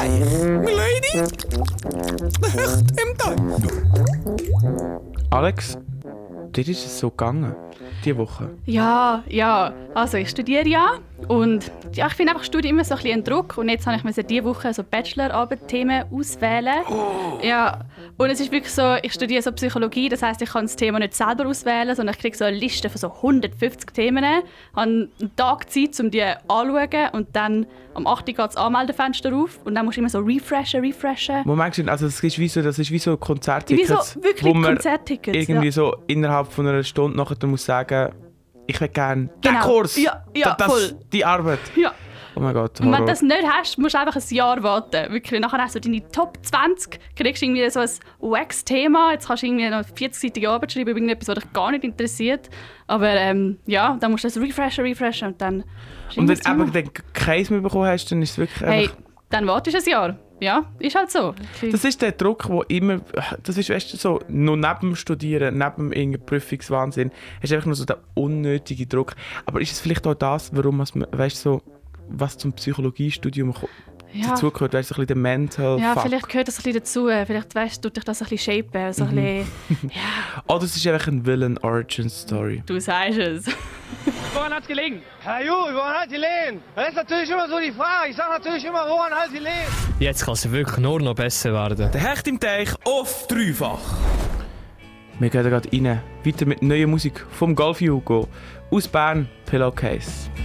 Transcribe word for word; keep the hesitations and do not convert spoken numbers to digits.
Teich. Milady, der Hecht im Teich. Alex, dir ist es so gegangen, diese Woche? Ja, ja. Also ich studiere ja und ja, ich finde einfach Studium immer so ein bisschen ein Druck und jetzt habe ich mir diese Woche so Bachelorarbeit-Themen auswählen. Oh. Ja, und es ist wirklich so, ich studiere so Psychologie, das heisst, ich kann das Thema nicht selber auswählen, sondern ich kriege so eine Liste von so hundertfünfzig Themen, habe einen Tag Zeit, um die anzuschauen und dann am acht Uhr geht das Anmeldefenster auf und dann musst du immer so refreshen, refreshen. Moment, also das ist wie so, das ist wie so Konzerttickets, Wie so wirklich wo man Konzerttickets, irgendwie ja. so innerhalb von einer Stunde nachher muss sagen, ich will gerne den Genau. Kurs, Ja, ja, das, voll. die Arbeit. Ja. Oh mein Gott, Und wenn Horror. du das nicht hast, musst du einfach ein Jahr warten. Wirklich. Nachher hast du deine Top zwanzig, kriegst du irgendwie so ein Wax-Thema. Jetzt kannst du irgendwie noch vierzig-seitige Arbeit schreiben über irgendetwas, was dich gar nicht interessiert. Aber ähm, ja, dann musst du das refreshen, refreshen und dann... Und wenn du eben den Case mehr bekommen hast, dann ist es wirklich Hey, einfach... dann wartest du ein Jahr. Ja, ist halt so. Das ist der Druck, der immer... Das ist weißt du, so, nur neben dem Studieren, neben irgendeinem Prüfungswahnsinn, hast du einfach nur so den unnötigen Druck. Aber ist es vielleicht auch das, warum man, weißt, so, was zum Psychologiestudium Ja. dazugehört, weißt du, so ein bisschen der Mental Ja, Fuck. vielleicht gehört das ein bisschen dazu. Vielleicht weißt, tut dich das ein bisschen shapen. So ein bisschen, ja, Oder es ist einfach ein Villain-Origin-Story. du sagst es. Woran hat's gelegen? Herr Ju, woran hat die Lehen? Das ist natürlich immer so die Frage. Ich sage natürlich immer, woran hat die Lehen? Jetzt kann es wirklich nur noch besser werden. Der Hecht im Teich auf dreifach. Wir gehen da gerade rein. Weiter mit neuer Musik vom Golf Hugo aus Bern, Pillowcase.